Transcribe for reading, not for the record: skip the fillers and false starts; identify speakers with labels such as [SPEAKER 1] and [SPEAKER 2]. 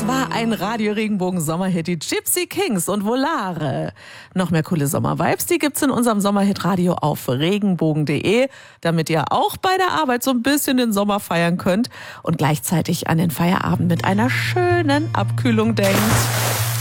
[SPEAKER 1] Das war ein Radio Regenbogen Sommerhit, die Gypsy Kings und Volare. Noch mehr coole Sommervibes, die gibt's in unserem Sommerhit Radio auf regenbogen.de, damit ihr auch bei der Arbeit so ein bisschen den Sommer feiern könnt und gleichzeitig an den Feierabend mit einer schönen Abkühlung denkt.